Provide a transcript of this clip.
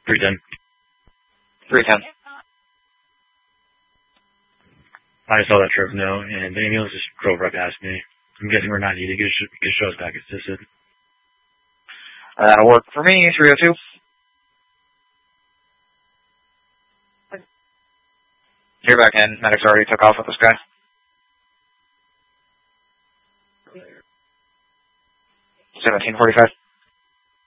310. 310. I saw that trip now, and the ambulance just drove right past me. I'm guessing we're not needed. You could show us back assisted. That'll work for me, 302. You're back in. Medics already took off with this guy. 1745.